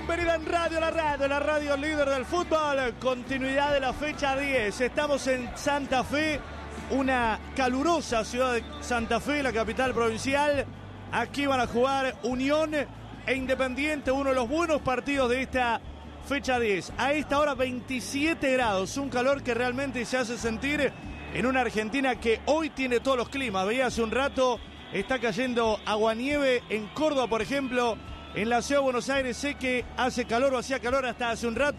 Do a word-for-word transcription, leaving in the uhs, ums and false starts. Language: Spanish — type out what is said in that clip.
bienvenida en Radio La Radio, la radio líder del fútbol. Continuidad de la fecha diez. Estamos en Santa Fe, una calurosa ciudad de Santa Fe, la capital provincial. Aquí van a jugar Unión e Independiente, uno de los buenos partidos de esta fecha diez. A esta hora veintisiete grados, un calor que realmente se hace sentir en una Argentina que hoy tiene todos los climas. Veía hace un rato, está cayendo aguanieve en Córdoba, por ejemplo. En la ciudad de Buenos Aires sé que hace calor o hacía calor hasta hace un rato.